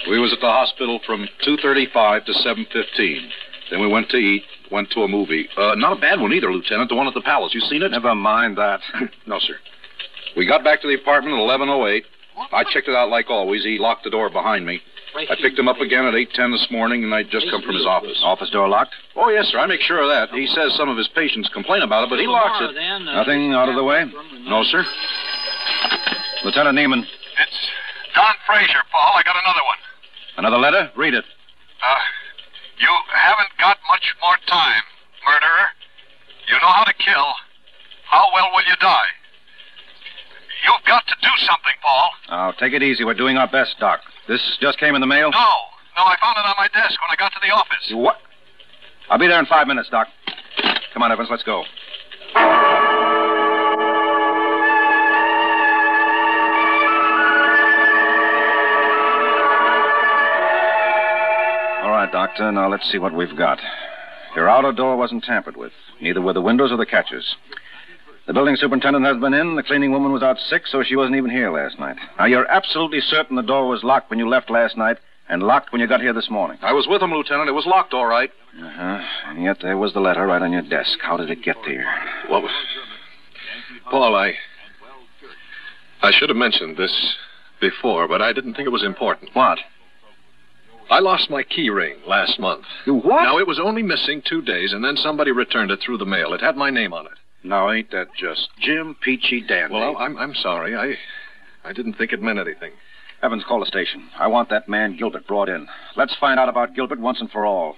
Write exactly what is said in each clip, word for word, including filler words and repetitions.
We was at the hospital from two thirty-five to seven fifteen. Then we went to eat, went to a movie. Uh, not a bad one either, Lieutenant. The one at the Palace. You seen it? Never mind that. No, sir. We got back to the apartment at eleven oh eight. I checked it out like always. He locked the door behind me. I picked him up again at eight ten this morning, and I'd just come from his office. Office door locked? Oh, yes, sir. I make sure of that. He says some of his patients complain about it, but he locks it. Nothing out of the way? No, sir. Lieutenant Neiman. It's Don Frazier, Paul. I got another one. Another letter? Read it. Uh, you haven't got much more time, murderer. You know how to kill. How well will you die? You've got to do something, Paul. Now, take it easy. We're doing our best, Doc. This just came in the mail? No. No, I found it on my desk when I got to the office. You what? I'll be there in five minutes, Doc. Come on, Evans, let's go. All right, Doctor. Now let's see what we've got. Your outer door wasn't tampered with. Neither were the windows or the catches. The building superintendent has been in. The cleaning woman was out sick, so she wasn't even here last night. Now, you're absolutely certain the door was locked when you left last night and locked when you got here this morning? I was with him, Lieutenant. It was locked, all right. Uh-huh. And yet there was the letter right on your desk. How did it get there? Well, Paul, I... I should have mentioned this before, but I didn't think it was important. What? I lost my key ring last month. You what? Now, it was only missing two days, and then somebody returned it through the mail. It had my name on it. Now, ain't that just Jim Peachy Dandy? Well, I'm I'm sorry. I I didn't think it meant anything. Evans, call the station. I want that man Gilbert brought in. Let's find out about Gilbert once and for all.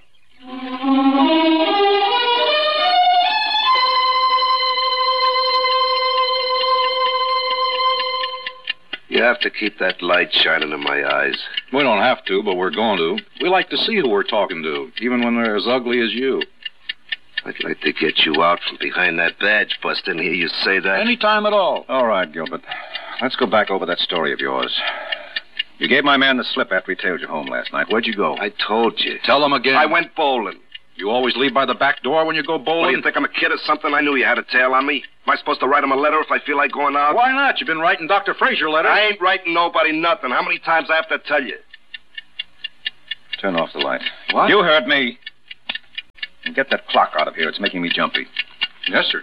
You have to keep that light shining in my eyes. We don't have to, but we're going to. We like to see who we're talking to, even when they're as ugly as you. I'd like to get you out from behind that badge bust and hear you say that. Anytime at all. All right, Gilbert. Let's go back over that story of yours. You gave my man the slip after he tailed you home last night. Where'd you go? I told you. Tell him again. I went bowling. You always leave by the back door when you go bowling? What, do you think I'm a kid or something? I knew you had a tail on me. Am I supposed to write him a letter if I feel like going out? Why not? You've been writing Doctor Frazier letters. I ain't writing nobody nothing. How many times I have to tell you? Turn off the light. What? You heard me. And get that clock out of here. It's making me jumpy. Yes, sir.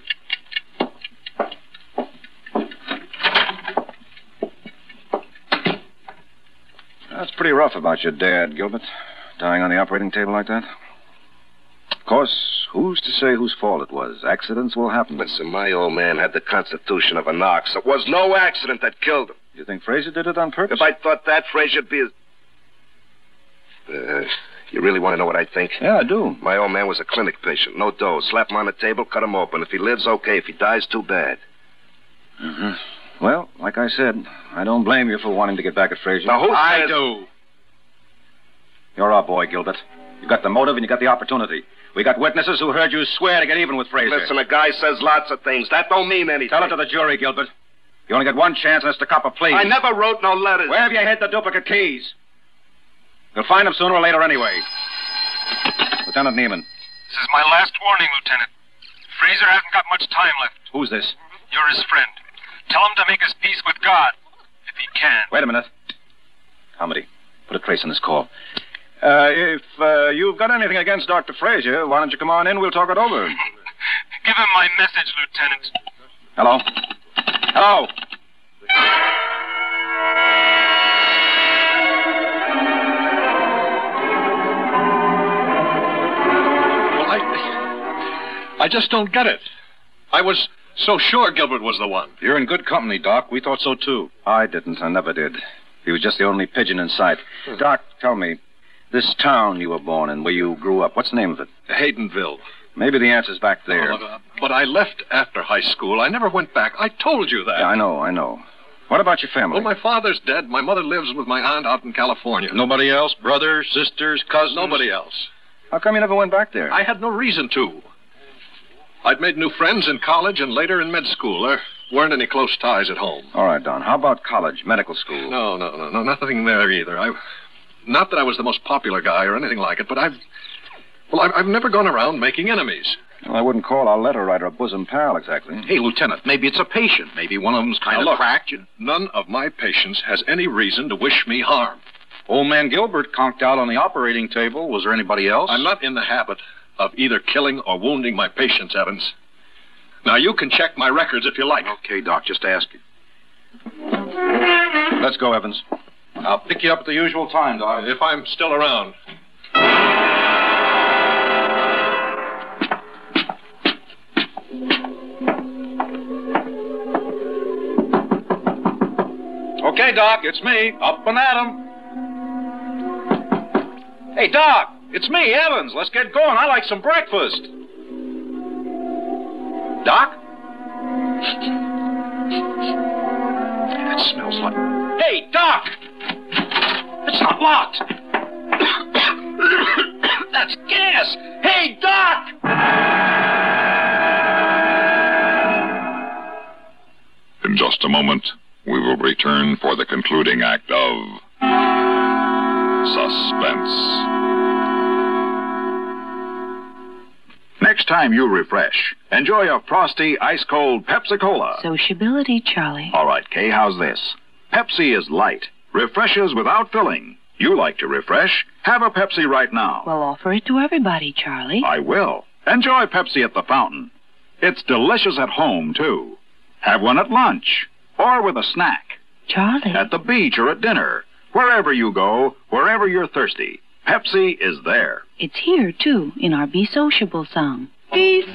That's pretty rough about your dad, Gilbert. Dying on the operating table like that. Of course, who's to say whose fault it was? Accidents will happen. Listen, my old man had the constitution of an ox. It was no accident that killed him. You think Frazier did it on purpose? If I thought that, Frazier'd be as... Uh, you really want to know what I think? Yeah, I do. My old man was a clinic patient. No dose. Slap him on the table, cut him open. If he lives, okay. If he dies, too bad. Mm-hmm. Well, like I said, I don't blame you for wanting to get back at Frazier. Now, who I says... do. You're our boy, Gilbert. You got the motive and you got the opportunity. We got witnesses who heard you swear to get even with Frazier. Listen, a guy says lots of things. That don't mean anything. Tell it to the jury, Gilbert. You only got one chance, and that's to cop a plea. I never wrote no letters. Where have you hid the duplicate keys? You'll find them sooner or later anyway. Lieutenant Neiman. This is my last warning, Lieutenant. Frazier hasn't got much time left. Who's this? You're his friend. Tell him to make his peace with God, if he can. Wait a minute. Comedy, put a trace on this call. Uh, if uh, you've got anything against Doctor Frazier, why don't you come on in? We'll talk it over. Give him my message, Lieutenant. Hello? Hello? Well, I... I just don't get it. I was so sure Gilbert was the one. You're in good company, Doc. We thought so, too. I didn't. I never did. He was just the only pigeon in sight. Doc, tell me, this town you were born in, where you grew up, what's the name of it? Haydenville. Maybe the answer's back there. Oh, uh, but I left after high school. I never went back. I told you that. Yeah, I know, I know. What about your family? Well, my father's dead. My mother lives with my aunt out in California. Nobody else? Brothers, sisters, cousins? Nobody else. How come you never went back there? I had no reason to. I'd made new friends in college and later in med school. There weren't any close ties at home. All right, Don. How about college, medical school? No, no, no, no, nothing there either. I, not that I was the most popular guy or anything like it, but I've, well, I've, I've never gone around making enemies. Well, I wouldn't call our letter writer a bosom pal, exactly. Hey, Lieutenant, maybe it's a patient. Maybe one of them's kind Now, of look, cracked. You... None of my patients has any reason to wish me harm. Old man Gilbert conked out on the operating table. Was there anybody else? I'm not in the habit of either killing or wounding my patients, Evans. Now, you can check my records if you like. Okay, Doc, just asking. Let's go, Evans. I'll pick you up at the usual time, Doc. If I'm still around. Okay, Doc, it's me. Up and at 'em. Hey, Doc, it's me, Evans. Let's get going. I like some breakfast. Doc? That smells like... Hey, Doc! It's not locked. That's gas. Hey, Doc! In just a moment, we will return for the concluding act of Suspense. Next time you refresh, enjoy a frosty, ice-cold Pepsi-Cola. Sociability, Charlie. All right, Kay, how's this? Pepsi is light, refreshes without filling. You like to refresh? Have a Pepsi right now. Well, offer it to everybody, Charlie. I will. Enjoy Pepsi at the fountain. It's delicious at home, too. Have one at lunch or with a snack. Charlie. At the beach or at dinner. Wherever you go, wherever you're thirsty, Pepsi is there. It's here, too, in our Be Sociable song. Be